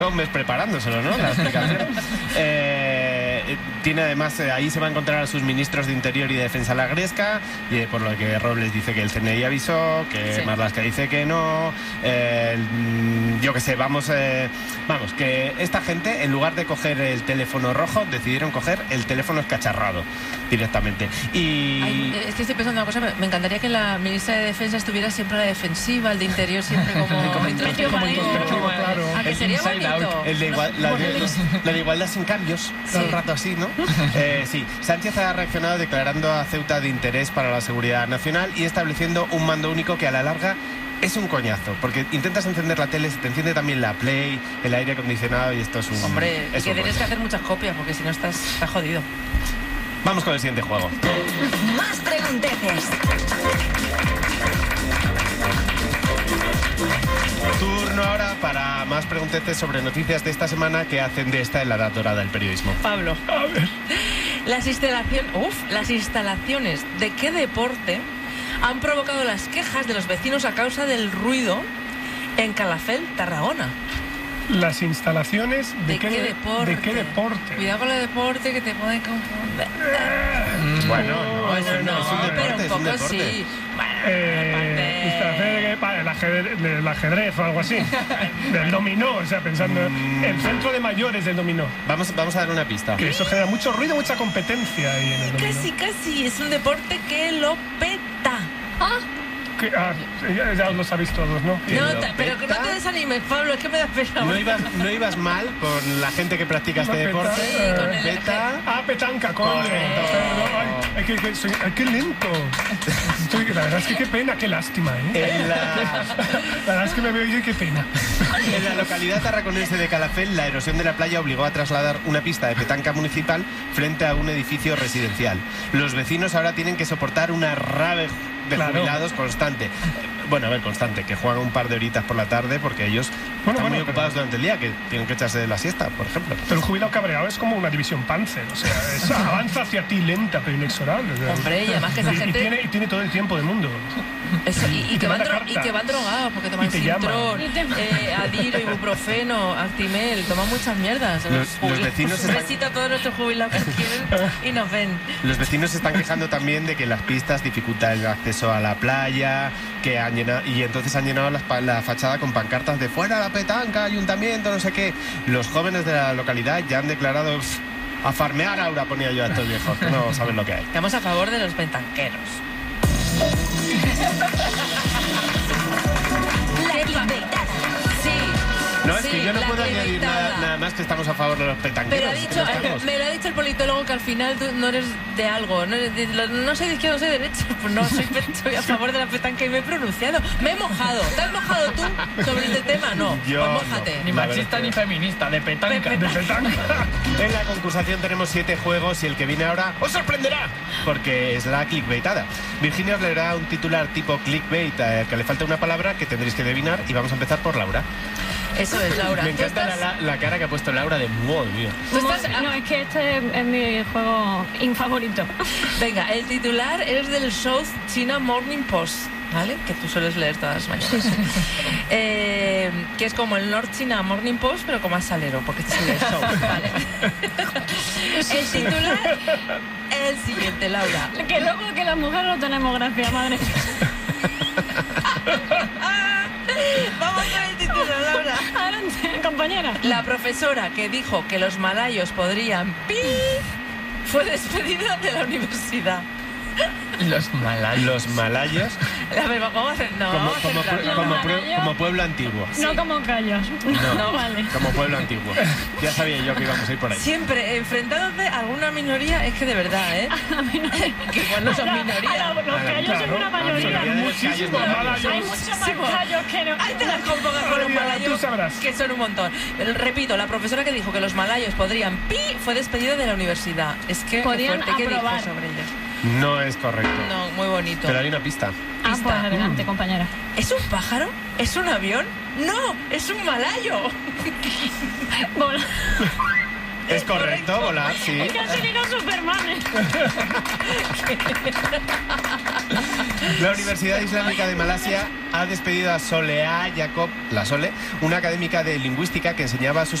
un mes preparándoselo, ¿no? La explicación. Tiene además, ahí se va a encontrar a sus ministros de Interior y de Defensa la Gresca, y por lo que Robles dice que el CNI avisó, que Marlaska dice que no, yo qué sé, vamos, que esta gente, en lugar de coger el teléfono rojo, decidieron coger el teléfono escacharrado directamente. Y... Ay, es que estoy pensando una cosa, me encantaría que la ministra de Defensa estuviera siempre a la defensiva, el de Interior siempre como introspectivo, claro. ¿A que sería bonito? El de la de igualdad sin cambios, todo el rato así, ¿no? Sí, Sánchez ha reaccionado declarando a Ceuta de interés para la seguridad nacional y estableciendo un mando único que a la larga es un coñazo, porque intentas encender la tele, se te enciende también la Play, el aire acondicionado y esto es un... Hombre, es que tienes que hacer muchas copias porque si no estás jodido. Vamos con el siguiente juego. Más pregunteces. Turno ahora para más pregunteces sobre noticias de esta semana que hacen de esta en la edad dorada del periodismo. Pablo, A ver. las instalaciones de qué deporte han provocado las quejas de los vecinos a causa del ruido en Calafell, Tarragona. Las instalaciones ¿De qué deporte? ¿De qué deporte? Cuidado con el deporte que te puede confundir. Bueno, no, es un pero deporte, un poco es un deporte. sí. Bueno, El ajedrez o algo así. Del dominó, o sea, pensando el centro de mayores del dominó. Vamos a dar una pista. Que eso genera mucho ruido, mucha competencia ahí en el dominó. Casi. Es un deporte que lo peta. Ya los sabéis todos, ¿no? Pero que no te desanimes, Pablo, es que me da pena. No ibas mal con la gente que practica este deporte. Sí, con el petanca, coño. Correcto. Ay, qué lento. La verdad es que qué pena, qué lástima, ¿eh? La verdad es que me veo yo y qué pena. En la localidad tarraconense de Calafell, la erosión de la playa obligó a trasladar una pista de petanca municipal frente a un edificio residencial. Los vecinos ahora tienen que soportar una rave de jubilados constante. Bueno, a ver, constante, que juegan un par de horitas por la tarde porque ellos están muy ocupados durante el día, que tienen que echarse de la siesta, por ejemplo. Pero el jubilado cabreado es como una división Panzer, o sea, avanza hacia ti lenta pero inexorable. O sea, hombre, y además que esa gente... Y tiene todo el tiempo del mundo. Eso, y que van drogados porque toman Sintrón, Adiro, ibuprofeno, Actimel, toman muchas mierdas. Los vecinos un besito a todos nuestros jubilados que quieren y nos ven. Los vecinos se están quejando también de que las pistas dificultan el acceso a la playa, que y entonces han llenado la fachada con pancartas de fuera la petanca, ayuntamiento, no sé qué. Los jóvenes de la localidad ya han declarado a farmear ahora, ponía yo a estos viejos, que no saben lo que hay. Estamos a favor de los petanqueros. La clickbaitada. Sí. No, es que yo no puedo añadir nada más que estamos a favor de los petanqueros. Pero me lo ha dicho el politólogo que al final tú no eres de algo. No soy de izquierda, no soy de derecha. Pues no, soy a favor de la petanca y me he pronunciado. Me he mojado. ¿Te has mojado tú sobre este tema? No, yo pues mójate. No. Ni machista ni feminista, de petanca. De petanca. En la concursación tenemos 7 juegos y el que viene ahora os sorprenderá, porque es la clickbaitada. Virginia os leerá un titular tipo clickbait que le falta una palabra que tendréis que adivinar y vamos a empezar por Laura. Eso es, Laura. Me encanta la cara que ha puesto Laura de ¡wow, mío! No, es que este es mi juego infavorito. Venga, el titular es del South China Morning Post, ¿vale? Que tú sueles leer todas las mañanas. Que es como el North China Morning Post, pero con más salero, porque este es el South, ¿vale? El titular es el siguiente, Laura. Que luego que las mujeres no tenemos gracia, madre. Vamos a ver el titular, Laura. Adelante, compañera. La profesora que dijo que los malayos podrían fue despedida de la universidad. Los malayos. A ver, vamos a hacer... No, como pueblo antiguo. Sí. No como callos. No, vale. Como pueblo antiguo. Ya sabía yo que íbamos a ir por ahí. Siempre enfrentándote a alguna minoría, es que de verdad, ¿eh? Que igual no son minoría. Los callos son una mayoría. Hay muchísimos malayos. Hay muchos más callos que no. Ahí te las compongas con los malayos, tú sabrás. que son un montón. Repito, la profesora que dijo que los malayos podrían fue despedida de la universidad. Es que podían ¿qué dijo aprobar sobre ellos? No es correcto. No, muy bonito. Pero hay una pista. Pues adelante, compañera. ¿Es un pájaro? ¿Es un avión? ¡No! ¡Es un malayo! Bola. Es correcto, volar, sí. Es que han salido Supermanes. La Universidad Islámica de Malasia ha despedido a Soleá Jacob, la Sole, una académica de lingüística que enseñaba a sus